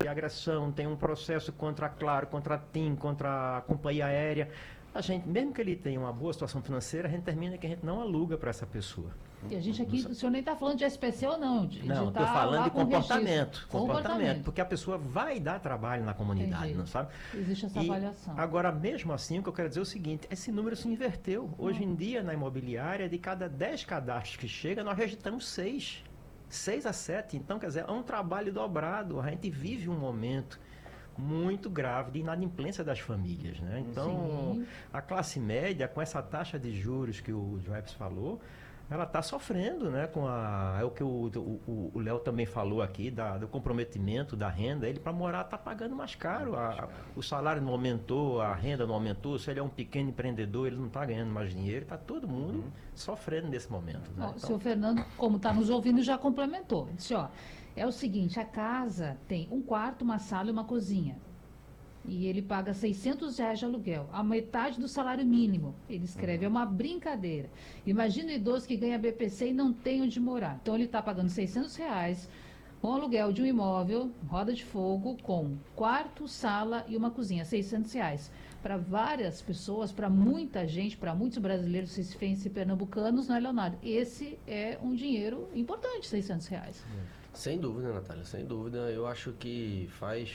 de agressão, tem um processo contra a Claro, contra a TIM, contra a companhia aérea. A gente, mesmo que ele tenha uma boa situação financeira, a gente termina que a gente não aluga para essa pessoa. E a gente aqui, o senhor nem está falando de SPC ou não. Não, estou falando de comportamento. Porque a pessoa vai dar trabalho na comunidade, Entendi. não sabe? Existe essa avaliação. Agora, mesmo assim, o que eu quero dizer é o seguinte, esse número se inverteu. Hoje em dia, na imobiliária, de cada 10 cadastros que chegam, nós registramos 6. 6 a 7. Então, quer dizer, é um trabalho dobrado. A gente vive um momento muito grave de inadimplência das famílias, né? Então, sim, a classe média, com essa taxa de juros que o Joeps falou, ela está sofrendo, né? É o que o Léo também falou aqui, do comprometimento da renda. Ele, para morar, está pagando mais caro. O salário não aumentou, a renda não aumentou. Se ele é um pequeno empreendedor, ele não está ganhando mais dinheiro. Está todo mundo sofrendo nesse momento. Né? O senhor Fernando, como está nos ouvindo, já complementou. Disse, ó, é o seguinte, a casa tem um quarto, uma sala e uma cozinha. E ele paga R$600 de aluguel, a metade do salário mínimo. Ele escreve, é uma brincadeira. Imagina o idoso que ganha BPC e não tem onde morar. Então ele está pagando R$600 com aluguel de um imóvel, roda de fogo, com quarto, sala e uma cozinha, R$600. Para várias pessoas, para muita gente, para muitos brasileiros, cicencienses e pernambucanos, não é, Leonardo? Esse é um dinheiro importante, R$600. Sem dúvida, Natália, sem dúvida. Eu acho que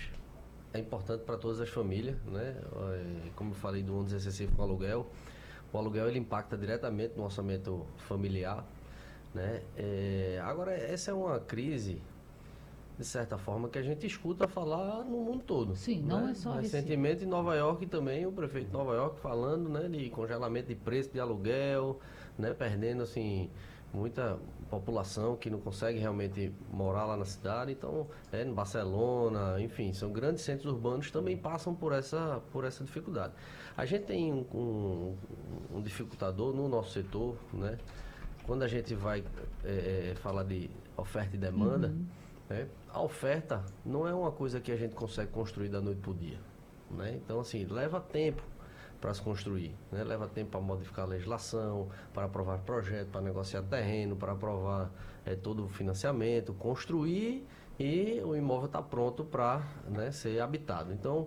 é importante para todas as famílias, né? Como eu falei do ônibus excessivo com aluguel, o aluguel ele impacta diretamente no orçamento familiar, né? Agora, essa é uma crise, de certa forma, que a gente escuta falar no mundo todo. Sim, né? não é só recentemente em Nova York também, o prefeito de Nova York falando, né, de congelamento de preço de aluguel, né, perdendo assim muita população que não consegue realmente morar lá na cidade. Então, em Barcelona, enfim, são grandes centros urbanos também passam por essa dificuldade. A gente tem um dificultador no nosso setor, né? Quando a gente vai falar de oferta e demanda, né? A oferta não é uma coisa que a gente consegue construir da noite para o dia, né? Então, assim, leva tempo para se construir, né? Leva tempo para modificar a legislação, para aprovar projeto, para negociar terreno, para aprovar todo o financiamento, construir e o imóvel está pronto para, né, ser habitado. Então,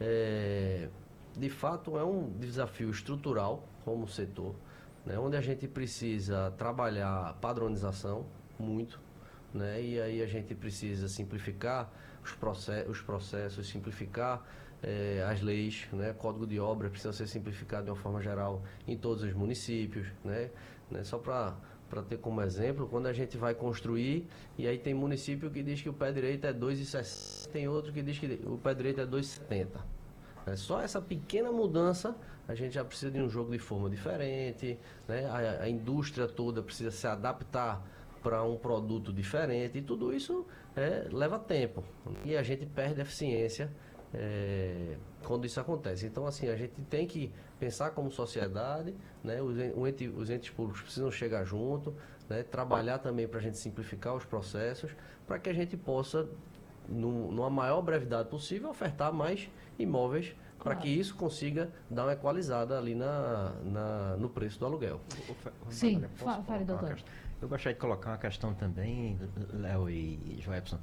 de fato, é um desafio estrutural como setor, né, onde a gente precisa trabalhar padronização muito, né, e aí a gente precisa simplificar os processos, simplificar as leis, né? Código de obra precisa ser simplificado de uma forma geral em todos os municípios, né? Só para ter como exemplo, quando a gente vai construir, e aí tem município que diz que o pé direito é 2,60, tem outro que diz que o pé direito é 2,70. Só essa pequena mudança, a gente já precisa de um jogo de forma diferente, né? A indústria toda precisa se adaptar para um produto diferente, e tudo isso leva tempo. E a gente perde eficiência quando isso acontece. Então, assim, a gente tem que pensar como sociedade, né? Os entes públicos precisam chegar junto, né? Trabalhar também para a gente simplificar os processos, para que a gente possa, numa maior brevidade possível, ofertar mais imóveis, para que isso consiga dar uma equalizada ali no preço do aluguel. Sim, fale, doutor. Eu gostaria de colocar uma questão também, Léo e Joepson.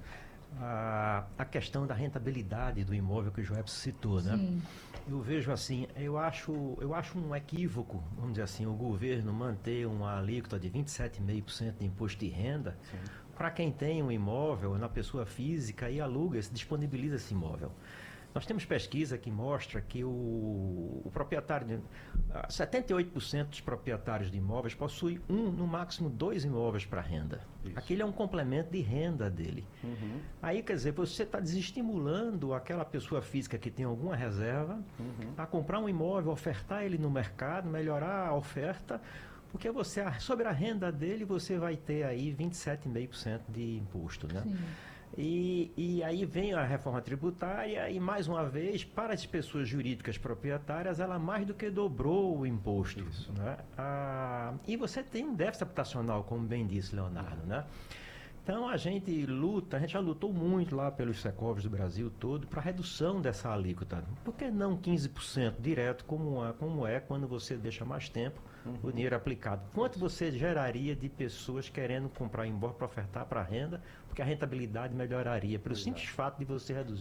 A questão da rentabilidade do imóvel que o Joepson citou, né? Sim. Eu vejo assim, eu acho um equívoco, vamos dizer assim, o governo manter uma alíquota de 27,5% de imposto de renda para quem tem um imóvel na pessoa física e aluga, disponibiliza esse imóvel. Nós temos pesquisa que mostra que o proprietário, 78% dos proprietários de imóveis possuem no máximo 2 imóveis para renda. Isso. Aquele é um complemento de renda dele. Aí, quer dizer, você está desestimulando aquela pessoa física que tem alguma reserva a comprar um imóvel, ofertar ele no mercado, melhorar a oferta, porque sobre a renda dele você vai ter aí 27,5% de imposto, né? Sim. E aí vem a reforma tributária e, mais uma vez, para as pessoas jurídicas proprietárias, ela mais do que dobrou o imposto. Né? E você tem um déficit habitacional, como bem disse Leonardo, né? Então a gente já lutou muito lá pelos Secovs do Brasil todo para redução dessa alíquota. Por que não 15% direto, como é quando você deixa mais tempo o dinheiro aplicado? Quanto você geraria de pessoas querendo comprar imóvel para ofertar para renda, porque a rentabilidade melhoraria, pelo simples fato de você reduzir